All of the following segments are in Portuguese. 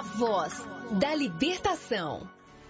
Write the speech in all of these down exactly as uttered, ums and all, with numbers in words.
voz da libertação.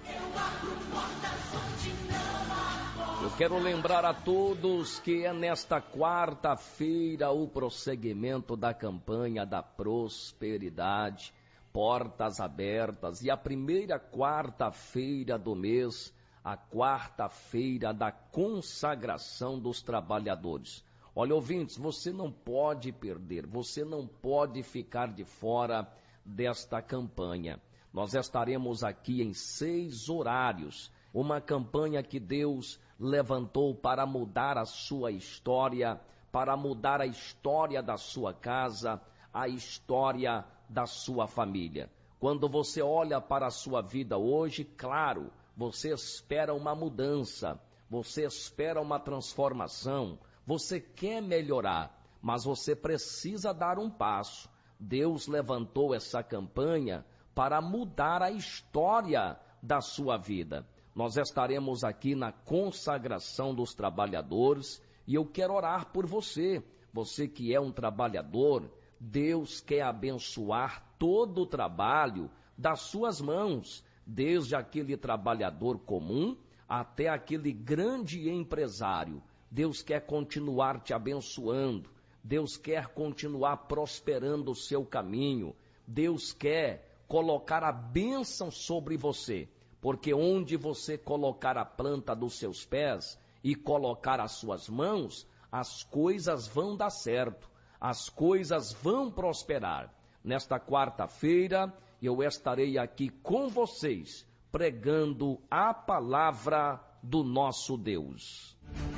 Eu quero lembrar a todos que é nesta quarta-feira o prosseguimento da campanha da prosperidade, portas abertas, e a primeira quarta-feira do mês, a quarta-feira da consagração dos trabalhadores. Olha, ouvintes, você não pode perder, você não pode ficar de fora desta campanha. Nós estaremos aqui em seis horários, uma campanha que Deus levantou para mudar a sua história, para mudar a história da sua casa, a história da sua família. Quando você olha para a sua vida hoje, claro, você espera uma mudança, você espera uma transformação, você quer melhorar, mas você precisa dar um passo. Deus levantou essa campanha para mudar a história da sua vida. Nós estaremos aqui na consagração dos trabalhadores e eu quero orar por você. Você que é um trabalhador, Deus quer abençoar todo o trabalho das suas mãos, desde aquele trabalhador comum até aquele grande empresário. Deus quer continuar te abençoando, Deus quer continuar prosperando o seu caminho, Deus quer colocar a bênção sobre você, porque onde você colocar a planta dos seus pés e colocar as suas mãos, as coisas vão dar certo, as coisas vão prosperar. Nesta quarta-feira, eu estarei aqui com vocês, pregando a palavra do nosso Deus.